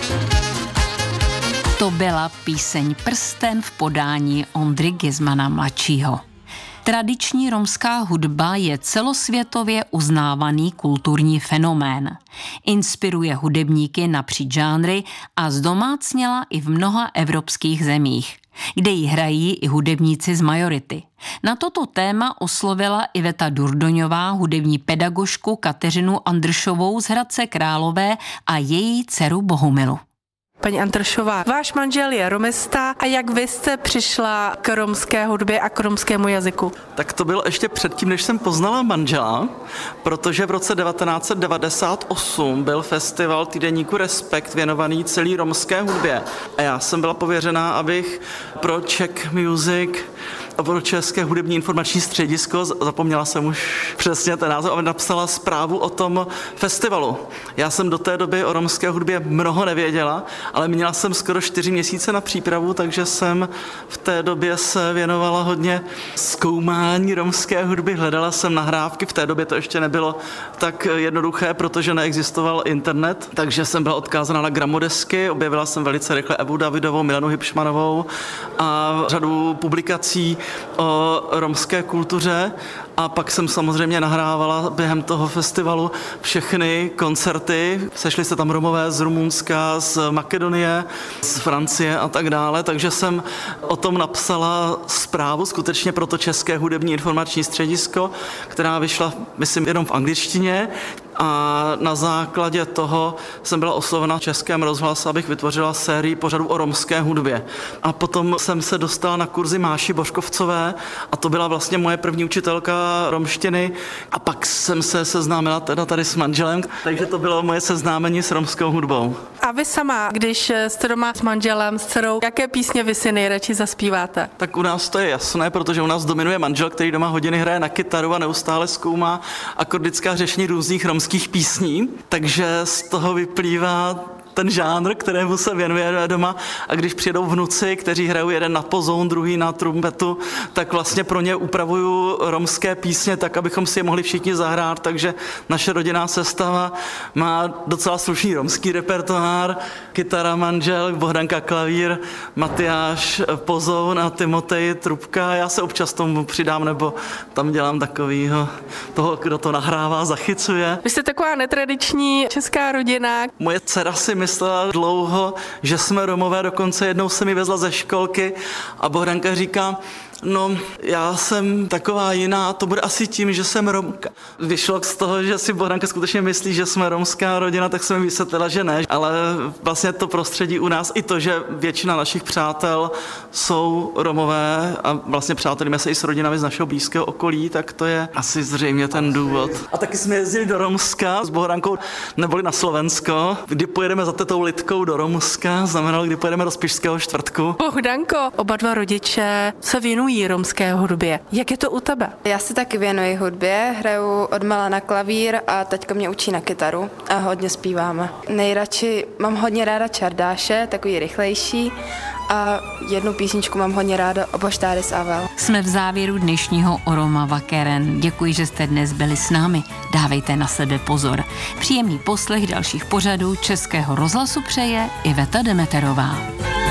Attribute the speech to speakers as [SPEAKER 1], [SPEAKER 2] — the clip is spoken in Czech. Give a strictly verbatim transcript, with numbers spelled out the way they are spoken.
[SPEAKER 1] To byla píseň Prsten v podání Ondry Gizmana mladšího. Tradiční romská hudba je celosvětově uznávaný kulturní fenomén. Inspiruje hudebníky napříč žánry a zdomácněla i v mnoha evropských zemích, kde ji hrají i hudebníci z majority. Na toto téma oslovila Iveta Durdoňová hudební pedagožku Kateřinu Andršovou z Hradce Králové a její dceru Bohumilu.
[SPEAKER 2] Paní Andršová, váš manžel je romista a jak vy jste přišla k romské hudbě a k romskému jazyku?
[SPEAKER 3] Tak to bylo ještě předtím, než jsem poznala manžela, protože v roce devatenáct set devadesát osm byl festival týdeníku Respekt věnovaný celý romské hudbě. A já jsem byla pověřená, abych pro Czech Music a pro České hudební informační středisko, zapomněla jsem už přesně ten název, aby napsala zprávu o tom festivalu. Já jsem do té doby o romské hudbě mnoho nevěděla, ale měla jsem skoro čtyři měsíce na přípravu, takže jsem v té době se věnovala hodně zkoumání romské hudby, hledala jsem nahrávky, v té době to ještě nebylo tak jednoduché, protože neexistoval internet, takže jsem byla odkázána na gramodesky, objevila jsem velice rychle Evu Davidovou, Milenu Hipšmanovou a řadu publikací o romské kultuře a pak jsem samozřejmě nahrávala během toho festivalu všechny koncerty. Sešli se tam Romové z Rumunska, z Makedonie, z Francie a tak dále, takže jsem o tom napsala zprávu skutečně pro to České hudební informační středisko, která vyšla, myslím, jenom v angličtině. A na základě toho jsem byla oslovena v Českém rozhlasu, abych vytvořila sérii pořadů o romské hudbě. A potom jsem se dostala na kurzy Máši Božkovcové a to byla vlastně moje první učitelka romštiny. A pak jsem se seznámila teda tady s manželem, takže to bylo moje seznámení s romskou hudbou.
[SPEAKER 2] A vy sama, když jste doma s manželem, s dcerou, jaké písně vy si nejradši zaspíváte?
[SPEAKER 3] Tak u nás to je jasné, protože u nás dominuje manžel, který doma hodiny hraje na kytaru a neustále zkoumá akordická řešení různých romských písní, takže z toho vyplývá ten žánr, kterému se věnuje doma a když přijedou vnuci, kteří hrajou jeden na pozoun, druhý na trumpetu, tak vlastně pro ně upravuju romské písně tak, abychom si je mohli všichni zahrát, takže naše rodinná sestava má docela slušný romský repertoár, kytara, manžel, Bohdanka klavír, Matyáš pozoun a Timotej trubka. Já se občas tomu přidám, nebo tam dělám takovýho toho, kdo to nahrává, zachycuje.
[SPEAKER 2] Vy jste taková netradiční česká rodina.
[SPEAKER 3] Moje dcera si myslela dlouho, že jsme Romové, dokonce jednou se mi vezla ze školky a Bohdanka říká, no, já jsem taková jiná, to bude asi tím, že jsem Romka. Vyšlo z toho, že si Bohdanka skutečně myslí, že jsme romská rodina, tak jsem mi vysvětlila, že ne. Ale vlastně to prostředí u nás, i to, že většina našich přátel jsou Romové a vlastně přátelíme se i s rodinami z našeho blízkého okolí, tak to je asi zřejmě ten důvod. A taky jsme jezdili do Romska s Bohdankou, neboli na Slovensko. Kdy pojedeme za tetou Lidkou do Romska, znamenalo, kdy pojedeme do Spišského Štvrtku.
[SPEAKER 2] Bohdanko, oba dva rodiče se věnují romské hudbě. Jak je to u tebe?
[SPEAKER 4] Já se taky věnuji hudbě, hraju odmala na klavír a teďka mě učí na kytaru a hodně zpíváme. Nejradši mám hodně ráda čardáše, takový rychlejší a jednu písničku mám hodně ráda o Boštáris Avel.
[SPEAKER 1] Jsme v závěru dnešního Oroma Vakeren. Děkuji, že jste dnes byli s námi. Dávejte na sebe pozor. Příjemný poslech dalších pořadů Českého rozhlasu přeje Iveta Demeterová.